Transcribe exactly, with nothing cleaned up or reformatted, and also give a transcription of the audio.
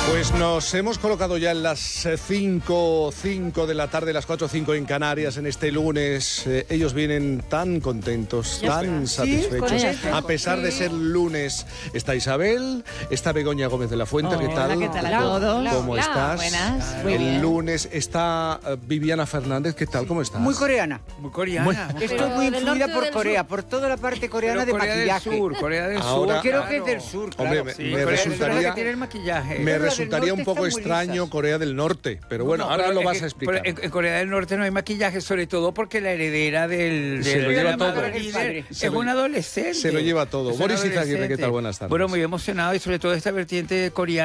Pues nos hemos colocado ya en las cinco, cinco de la tarde, las cuatro o cinco en Canarias, en este lunes. Eh, ellos vienen tan contentos, Ya tan está. satisfechos. Sí, a pesar sí. de ser lunes, está Isabel, está Begoña Gómez de la Fuente. Hola, ¿qué tal? ¿qué tal a todos? ¿Cómo Hola, estás? buenas, muy El bien. lunes está eh, Viviana Fernández. ¿Qué tal? ¿Cómo estás? Muy coreana. Muy coreana. Muy- Estoy Pero muy del influida norte o por del Corea, sur. por toda la parte coreana de Corea maquillaje. del Sur, Corea del Ahora- Sur. Creo claro. que es del sur, claro. Hombre, me- Sí, me Corea del Sur es la resultaría- que tiene el maquillaje. Me Pero la del resultaría un norte poco están muy extraño lisas. Corea del Norte, pero bueno, No, ahora pero lo es vas que- a explicar. pero En, en Corea del Norte no hay maquillaje, sobre todo porque la heredera del, Se del lo lleva llamado todo. líder Se es lo- un adolescente. se lo lleva todo. Es un Boris Izaguirre, ¿qué adolescente. tal? Buenas tardes. Bueno, muy emocionado y sobre todo esta vertiente coreana.